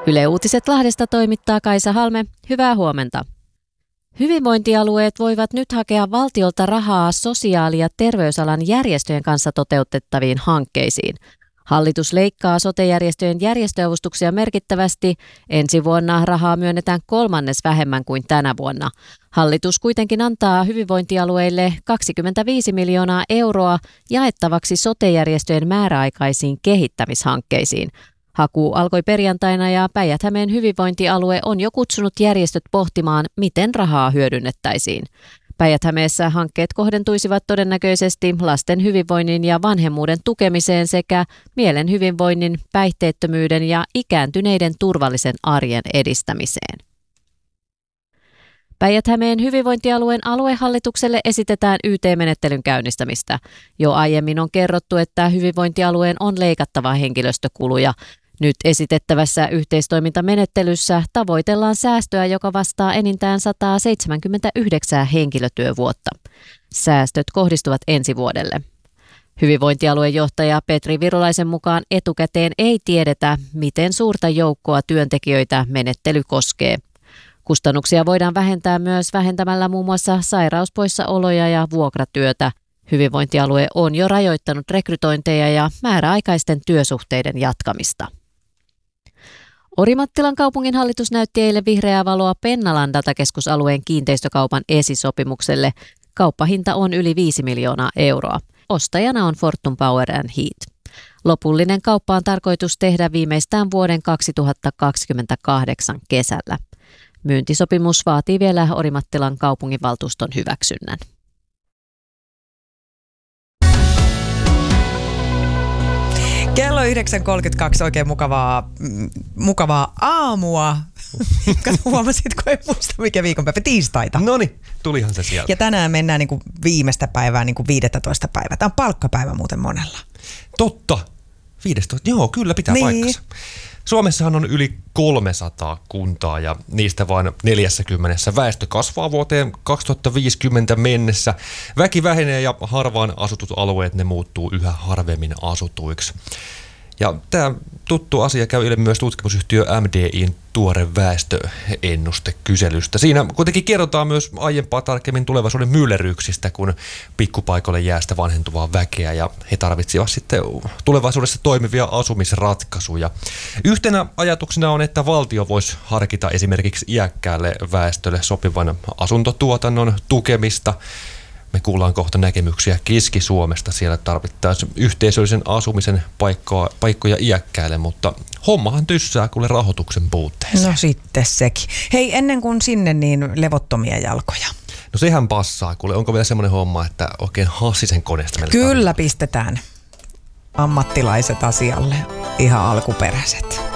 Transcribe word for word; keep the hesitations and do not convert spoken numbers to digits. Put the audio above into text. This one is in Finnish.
Yle Uutiset Lahdesta toimittaa Kaisa Halme. Hyvää huomenta. Hyvinvointialueet voivat nyt hakea valtiolta rahaa sosiaali- ja terveysalan järjestöjen kanssa toteutettaviin hankkeisiin. Hallitus leikkaa sote-järjestöjen järjestöavustuksia merkittävästi. Ensi vuonna rahaa myönnetään kolmannes vähemmän kuin tänä vuonna. Hallitus kuitenkin antaa hyvinvointialueille kaksikymmentäviisi miljoonaa euroa jaettavaksi sote-järjestöjen määräaikaisiin kehittämishankkeisiin. Haku alkoi perjantaina ja Päijät-Hämeen hyvinvointialue on jo kutsunut järjestöt pohtimaan, miten rahaa hyödynnettäisiin. Päijät-Hämeessä hankkeet kohdentuisivat todennäköisesti lasten hyvinvoinnin ja vanhemmuuden tukemiseen sekä mielen hyvinvoinnin, päihteettömyyden ja ikääntyneiden turvallisen arjen edistämiseen. Päijät-Hämeen hyvinvointialueen aluehallitukselle esitetään Y T-menettelyn käynnistämistä. Jo aiemmin on kerrottu, että hyvinvointialueen on leikattava henkilöstökuluja. Nyt esitettävässä yhteistoimintamenettelyssä tavoitellaan säästöä, joka vastaa enintään sata seitsemänkymmentäyhdeksän henkilötyövuotta. Säästöt kohdistuvat ensi vuodelle. Hyvinvointialueen johtaja Petri Virolaisen mukaan etukäteen ei tiedetä, miten suurta joukkoa työntekijöitä menettely koskee. Kustannuksia voidaan vähentää myös vähentämällä muun muassa sairauspoissaoloja ja vuokratyötä. Hyvinvointialue on jo rajoittanut rekrytointeja ja määräaikaisten työsuhteiden jatkamista. Orimattilan kaupunginhallitus näytti eilen vihreää valoa Pennalan datakeskusalueen kiinteistökaupan esisopimukselle. Kauppahinta on yli viisi miljoonaa euroa. Ostajana on Fortum Power and Heat. Lopullinen kauppa on tarkoitus tehdä viimeistään vuoden kaksituhattakaksikymmentäkahdeksan kesällä. Myyntisopimus vaatii vielä Orimattilan kaupunginvaltuuston hyväksynnän. Kello yhdeksän kolmekymmentäkaksi, oikein mukavaa, mukavaa aamua. Huomasitko, en muista mikä viikonpäivä, tiistaita. Noniin, tulihan se sieltä. Ja tänään mennään niin kuin viimeistä päivää, niin kuin viidestoista päivää. Tämä on palkkapäivä muuten monella. Totta, viidestoista, joo kyllä pitää niin paikkansa. Suomessahan on yli kolmesataa kuntaa ja niistä vain neljäkymmentä väestö kasvaa vuoteen kaksituhattaviisikymmentä mennessä. Väki vähenee ja harvaan asutut alueet ne muuttuu yhä harvemmin asutuiksi. Ja tämä tuttu asia käy ilmi myös tutkimusyhtiö M D I:n tuore väestöennustekyselystä. Siinä kuitenkin kerrotaan myös aiempaa tarkemmin tulevaisuuden myllerryksistä, kun pikkupaikoille jää sitä vanhentuvaa väkeä ja he tarvitsivat sitten tulevaisuudessa toimivia asumisratkaisuja. Yhtenä ajatuksena on, että valtio voisi harkita esimerkiksi iäkkäälle väestölle sopivan asuntotuotannon tukemista. Me kuullaan kohta näkemyksiä Keski-Suomesta. Siellä tarvittaisiin yhteisöllisen asumisen paikkoja, paikkoja iäkkäille, mutta hommahan tyssää kuule rahoituksen puutteeseen. No sitten sekin. Hei, ennen kuin sinne, niin levottomia jalkoja. No sehän passaa. Kuule, onko vielä semmoinen homma, että oikein hassisen koneesta meille Kyllä tarvitaan? Pistetään ammattilaiset asialle, ihan alkuperäiset.